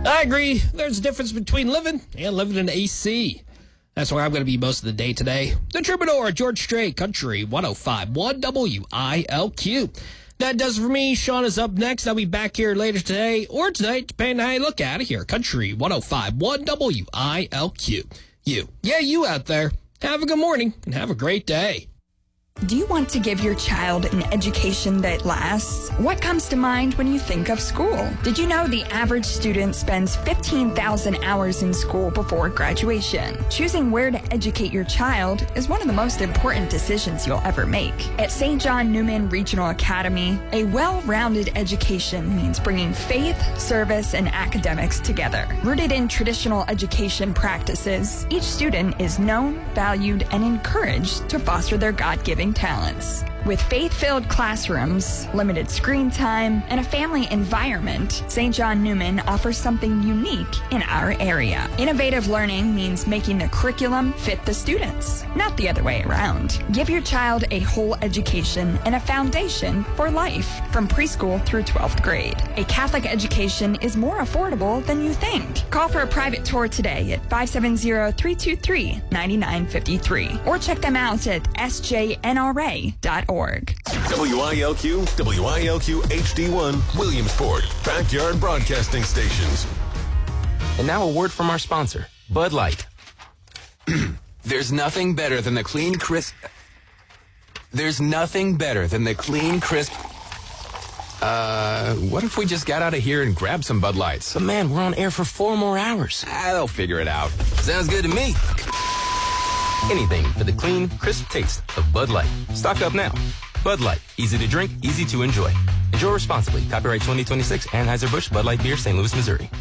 I agree. There's a difference between living and living in AC. That's where I'm going to be most of the day today. The Troubadour, George Strait, Country 105.1 WILQ. That does it for me. Sean is up next. I'll be back here later today or tonight, depending on how you look at it here. Country 105.1 WILQ. You out there. Have a good morning and have a great day. Do you want to give your child an education that lasts? What comes to mind when you think of school? Did you know the average student spends 15,000 hours in school before graduation? Choosing where to educate your child is one of the most important decisions you'll ever make. At St. John Newman Regional Academy, a well-rounded education means bringing faith, service, and academics together. Rooted in traditional education practices, each student is known, valued, and encouraged to foster their God-given talents. With faith-filled classrooms, limited screen time, and a family environment, St. John Newman offers something unique in our area. Innovative learning means making the curriculum fit the students, not the other way around. Give your child a whole education and a foundation for life, from preschool through 12th grade. A Catholic education is more affordable than you think. Call for a private tour today at 570-323-9953 or check them out at sjnra.org. WILQ, WILQ HD1, Williamsport, Backyard Broadcasting Stations. And now a word from our sponsor, Bud Light. There's nothing better than the clean, crisp... what if we just got out of here and grabbed some Bud Lights? But man, we're on air for 4 more hours. They'll figure it out. Sounds good to me. Anything for the clean, crisp taste of Bud Light. Stock up now. Bud Light. Easy to drink, easy to enjoy. Enjoy responsibly. Copyright 2026, Anheuser-Busch, Bud Light Beer, St. Louis, Missouri.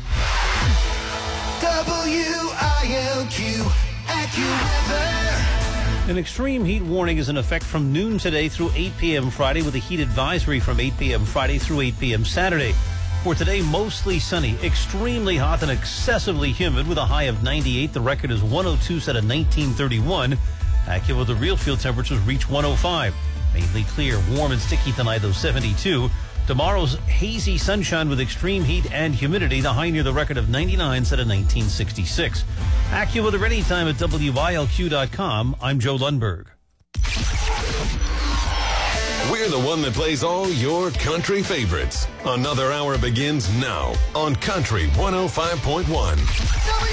WILQ AccuWeather. An extreme heat warning is in effect from noon today through 8 p.m. Friday, with a heat advisory from 8 p.m. Friday through 8 p.m. Saturday. For today, mostly sunny, extremely hot and excessively humid with a high of 98. The record is 102 set at 1931. AccuWeather, the real field temperatures reach 105. Mainly clear, warm and sticky tonight, though 72. Tomorrow's hazy sunshine with extreme heat and humidity. The high near the record of 99 set at 1966. AccuWeather anytime at WILQ.com. I'm Joe Lundberg. We're the one that plays all your country favorites. Another hour begins now on Country 105.1.